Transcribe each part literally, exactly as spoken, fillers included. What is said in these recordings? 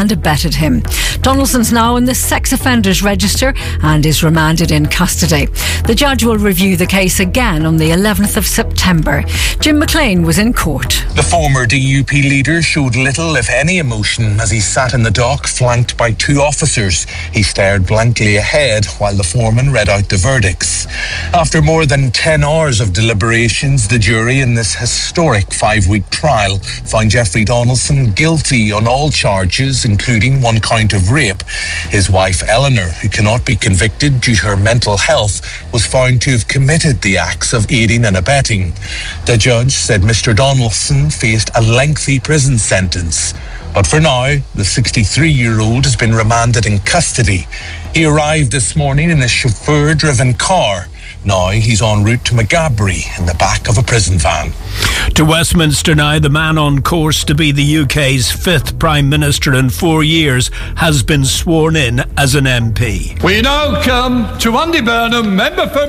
and abetted him. Donaldson's now in the sex offenders register and is remanded in custody. The judge will review the case again on the eleventh of September. Jim McLean was in court. The former D U P leader showed little, if any, emotion as he sat in the dock flanked by two officers. He stared blankly ahead while the foreman read out the verdicts. After more than ten hours of deliberations, the jury in this historic five-week trial found Jeffrey Donaldson guilty on all charges, including one count of rape. His wife, Eleanor, who cannot be convicted due to her mental health, was found to have committed the acts of aiding and abetting. The judge said Mister Donaldson faced a lengthy prison sentence. But for now, the sixty-three-year-old has been remanded in custody. He arrived this morning in a chauffeur-driven car. Now he's en route to Maghaberry in the back of a prison van. To Westminster now, the man on course to be the U K's fifth Prime Minister in four years has been sworn in as an M P. We now come to Andy Burnham, member for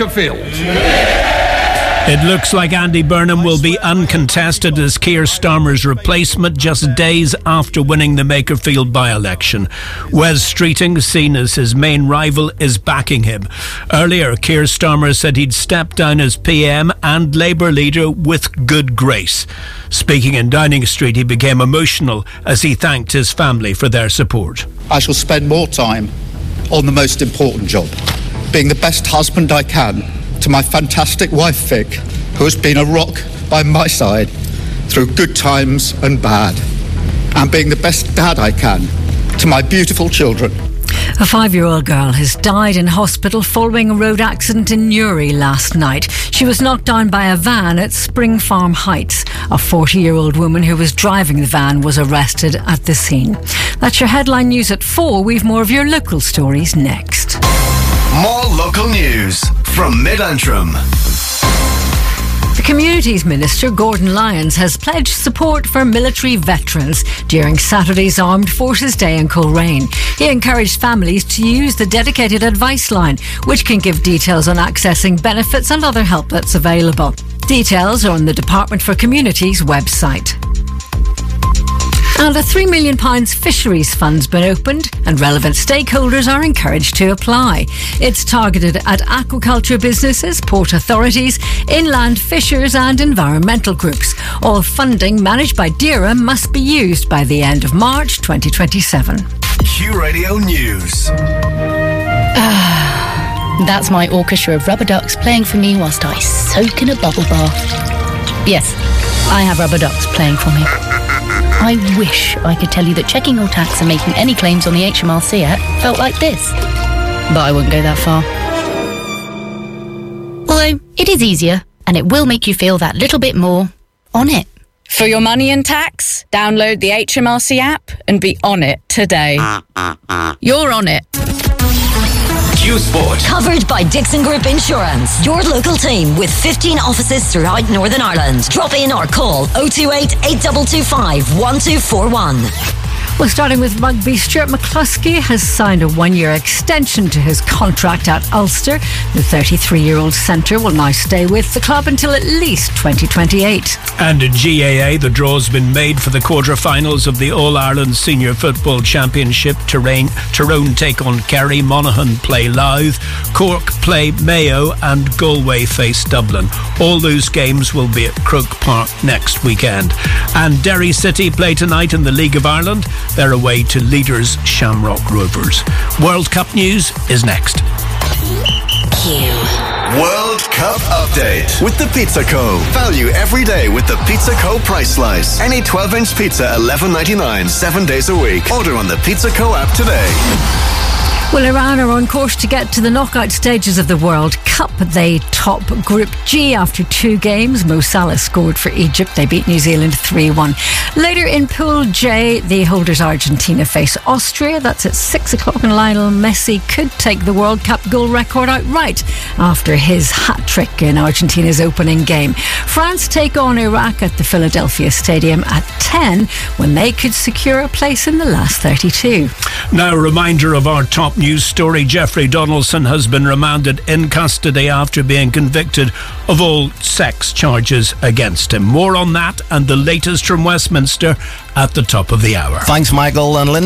Makerfield. It looks like Andy Burnham will be uncontested as Keir Starmer's replacement just days after winning the Makerfield by-election. Wes Streeting, seen as his main rival, is backing him. Earlier, Keir Starmer said he'd step down as P M and Labour leader with good grace. Speaking in Downing Street, he became emotional as he thanked his family for their support. I shall spend more time on the most important job, being the best husband I can to my fantastic wife Vic, who has been a rock by my side through good times and bad, and being the best dad I can to my beautiful children. A five-year-old girl has died in hospital following a road accident in Newry last night. She was knocked down by a van at Spring Farm Heights. A forty-year-old woman who was driving the van was arrested at the scene. That's your headline news at four. We've more of your local stories next. More local news from Mid-Antrim. The Communities Minister, Gordon Lyons, has pledged support for military veterans during Saturday's Armed Forces Day in Coleraine. He encouraged families to use the dedicated advice line, which can give details on accessing benefits and other help that's available. Details are on the Department for Communities website. And a three million pounds fisheries fund's been opened and relevant stakeholders are encouraged to apply. It's targeted at aquaculture businesses, port authorities, inland fishers and environmental groups. All funding managed by DERA must be used by the end of March twenty twenty-seven. Q Radio News. That's my orchestra of rubber ducks playing for me whilst I soak in a bubble bath. Yes, I have rubber ducks playing for me. I wish I could tell you that checking your tax and making any claims on the H M R C app felt like this. But I wouldn't go that far. Although, it is easier, and it will make you feel that little bit more on it. For your money and tax, download the H M R C app and be on it today. You're on it. Q Sport. Covered by Dixon Group Insurance. Your local team with fifteen offices throughout Northern Ireland. Drop in or call oh two eight, eight two two five, one two four one. Well, starting with rugby, Stuart McCluskey has signed a one-year extension to his contract at Ulster. The thirty-three-year-old centre will now stay with the club until at least twenty twenty-eight. And in G A A, the draw's been made for the quarter-finals of the All-Ireland Senior Football Championship. Tyrone, Tyrone take on Kerry, Monaghan play Louth, Cork play Mayo and Galway face Dublin. All those games will be at Croke Park next weekend. And Derry City play tonight in the League of Ireland. They're away to leaders Shamrock Rovers. World Cup news is next. Q. World Cup update with the Pizza Co. Value every day with the Pizza Co. price slice. Any twelve-inch pizza, eleven ninety-nine, seven days a week. Order on the Pizza Co. app today. Well, Iran are on course to get to the knockout stages of the World Cup. They top Group G after two games. Mo Salah scored for Egypt. They beat New Zealand three one. Later in Pool J, the holders Argentina face Austria. That's at six o'clock, and Lionel Messi could take the World Cup goal record outright after his hat-trick in Argentina's opening game. France take on Iraq at the Philadelphia Stadium at ten, when they could secure a place in the last thirty-two. Now, a reminder of our top news story. Jeffrey Donaldson has been remanded in custody after being convicted of all sex charges against him. More on that and the latest from Westminster at the top of the hour. Thanks, Michael and Lynn.